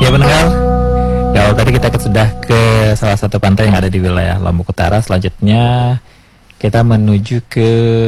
Ya benar. Kalau tadi kita sudah ke salah satu pantai yang ada di wilayah Lombok Utara, selanjutnya kita menuju ke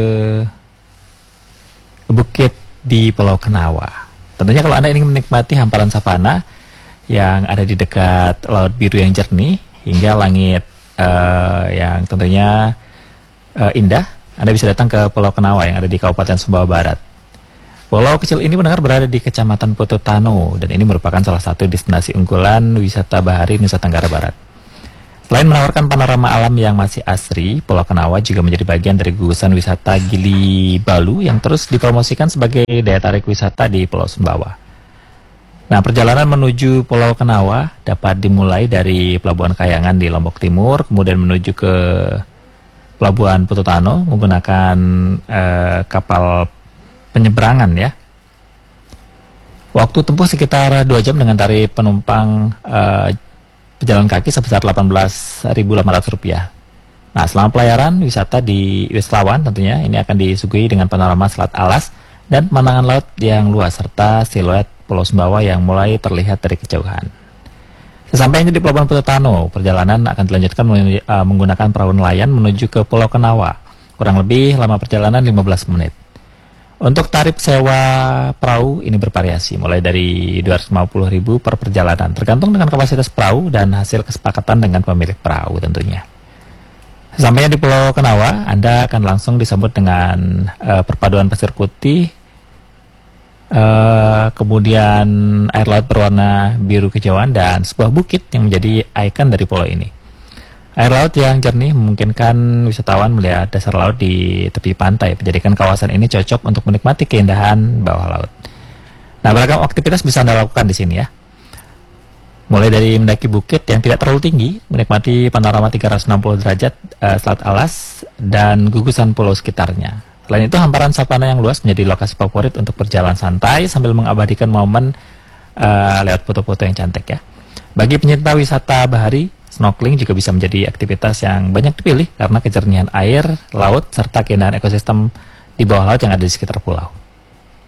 bukit di Pulau Kenawa. Tentunya kalau Anda ingin menikmati hamparan savana yang ada di dekat laut biru yang jernih hingga langit yang tentunya indah, Anda bisa datang ke Pulau Kenawa yang ada di Kabupaten Sumbawa Barat. Pulau kecil ini benar berada di Kecamatan Putu Tano dan ini merupakan salah satu destinasi unggulan wisata bahari Nusa Tenggara Barat. Selain menawarkan panorama alam yang masih asri, Pulau Kenawa juga menjadi bagian dari gugusan wisata Gili Balu yang terus dipromosikan sebagai daya tarik wisata di Pulau Sumbawa. Nah, perjalanan menuju Pulau Kenawa dapat dimulai dari Pelabuhan Kayangan di Lombok Timur, kemudian menuju ke Pelabuhan Putu Tano menggunakan kapal penyeberangan ya. Waktu tempuh sekitar 2 jam dengan tarif penumpang pejalan kaki sebesar Rp18.800. Nah, selama pelayaran wisata di Wislawan tentunya ini akan disuguhi dengan panorama Selat Alas dan pemandangan laut yang luas serta siluet Pulau Sumbawa yang mulai terlihat dari kejauhan. Sesampainya di Pelabuhan Putu Tano, perjalanan akan dilanjutkan menggunakan perahu nelayan menuju ke Pulau Kenawa. Kurang lebih lama perjalanan 15 menit. Untuk tarif sewa perahu ini bervariasi, mulai dari Rp250.000 per perjalanan, tergantung dengan kapasitas perahu dan hasil kesepakatan dengan pemilik perahu tentunya. Sesampainya di Pulau Kenawa, Anda akan langsung disambut dengan perpaduan pasir putih, kemudian air laut berwarna biru kejauhan, dan sebuah bukit yang menjadi ikon dari pulau ini. Air laut yang jernih memungkinkan wisatawan melihat dasar laut di tepi pantai, menjadikan kawasan ini cocok untuk menikmati keindahan bawah laut. Nah, beragam aktivitas bisa Anda lakukan di sini ya. Mulai dari mendaki bukit yang tidak terlalu tinggi, menikmati panorama 360 derajat Selat Alas, dan gugusan pulau sekitarnya. Selain itu, hamparan savana yang luas menjadi lokasi favorit untuk berjalan santai sambil mengabadikan momen lewat foto-foto yang cantik ya. Bagi pencinta wisata bahari, snorkeling juga bisa menjadi aktivitas yang banyak dipilih karena kejernihan air, laut, serta keindahan ekosistem di bawah laut yang ada di sekitar pulau.